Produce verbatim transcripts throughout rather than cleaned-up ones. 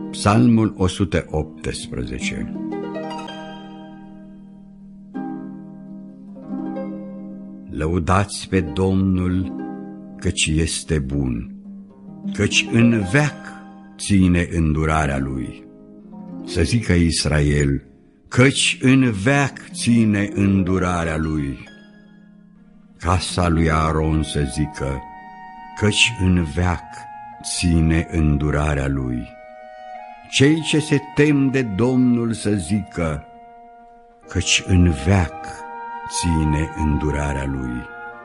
Psalmul o sută optsprezece. Lăudați pe Domnul, căci este bun, căci în veac ține îndurarea Lui. Să zică Israel, căci în veac ține îndurarea Lui. Casa lui Aaron să zică, căci în veac ține îndurarea Lui. Cei ce se tem de Domnul să zică, căci în veac ține îndurarea Lui.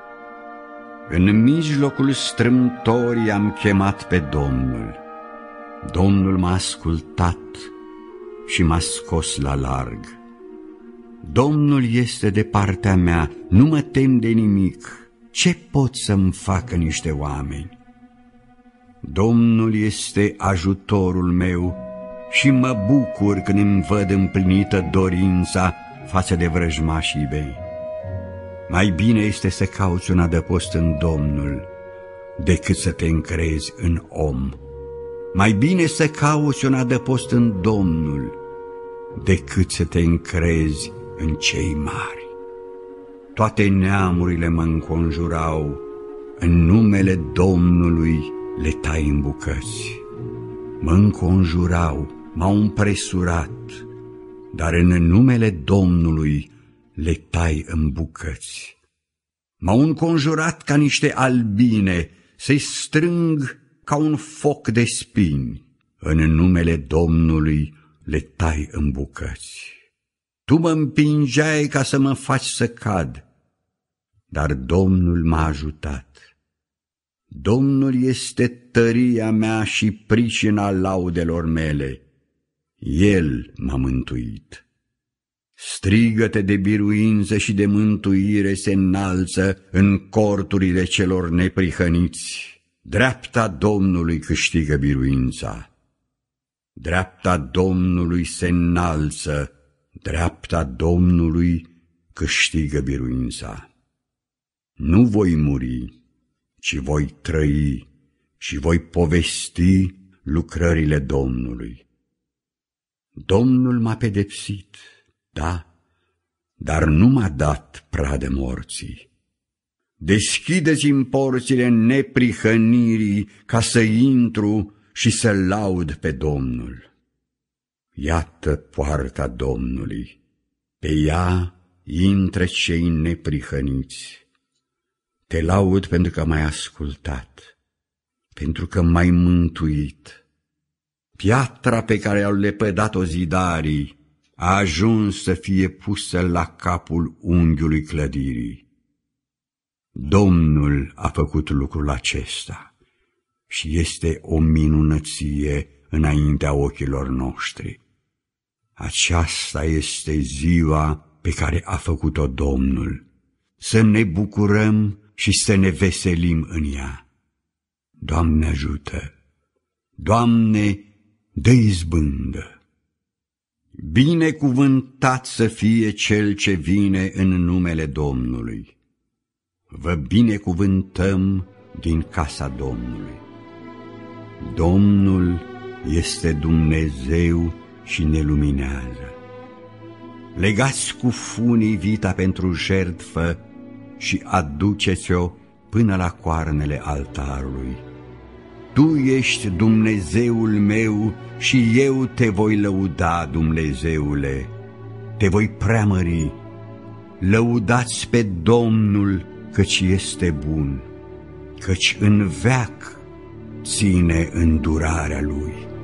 În mijlocul strâmtorii am chemat pe Domnul. Domnul m-a ascultat și m-a scos la larg. Domnul este de partea mea, nu mă tem de nimic. Ce pot să-mi facă niște oameni? Domnul este ajutorul meu și mă bucur când îmi văd împlinită dorința față de vrăjmașii mei. Mai bine este să cauți un adăpost în Domnul decât să te încrezi în om. Mai bine să cauți un adăpost în Domnul decât să te încrezi în cei mari. Toate neamurile mă înconjurau, în numele Domnului le tai în bucăți. Mă înconjurau, m-au împresurat, dar în numele Domnului le tai în bucăți. M-au înconjurat ca niște albine, să-i strâng ca un foc de spini. În numele Domnului le tai în bucăți. Tu mă împingeai ca să mă faci să cad, dar Domnul m-a ajutat. Domnul este tăria mea și pricina laudelor mele. El m-a mântuit. Strigăte de biruință și de mântuire se înalță în corturile celor neprihăniți. Dreapta Domnului câștigă biruința. Dreapta Domnului se înalță, dreapta Domnului câștigă biruința. Nu voi muri, ci voi trăi și voi povesti lucrările Domnului. Domnul m-a pedepsit, da, dar nu m-a dat pradă morții. Deschideți-mi porțile neprihănirii ca să intru și să laud pe Domnul. Iată poarta Domnului, pe ea intră cei neprihăniți. Te laud pentru că m-ai ascultat, pentru că m-ai mântuit. Piatra pe care au lepădat-o zidarii a ajuns să fie pusă la capul unghiului clădirii. Domnul a făcut lucrul acesta și este o minunăție înaintea ochilor noștri. Aceasta este ziua pe care a făcut-o Domnul. Să ne bucurăm și să ne veselim în ea. Doamne ajută! Doamne, dă izbândă! Binecuvântat să fie cel ce vine în numele Domnului. Vă binecuvântăm din casa Domnului. Domnul este Dumnezeu și ne luminează. Legați cu funii vita pentru jertfă și aduceți-o până la coarnele altarului. Tu ești Dumnezeul meu și eu te voi lăuda, Dumnezeule, te voi preamări. Lăudați pe Domnul, căci este bun, căci în veac ține îndurarea Lui.